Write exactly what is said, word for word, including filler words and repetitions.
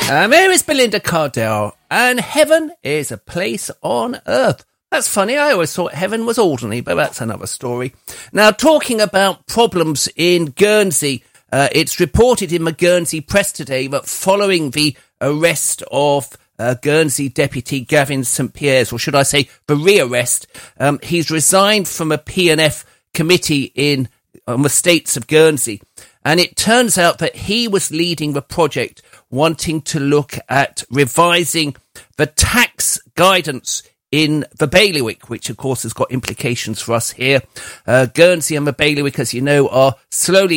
Um, here is Belinda Cardell, and heaven is a place on earth. That's funny, I always thought heaven was Alderney, but that's another story. Now, talking about problems in Guernsey, uh, it's reported in the Guernsey Press today that following the arrest of uh, Guernsey Deputy Gavin St Pierre's, or should I say the rearrest, um, he's resigned from a P and F committee in on the States of Guernsey. And it turns out that he was leading the project wanting to look at revising the tax guidance in the bailiwick, which of course has got implications for us here. Uh, Guernsey and the bailiwick, as you know, are slowly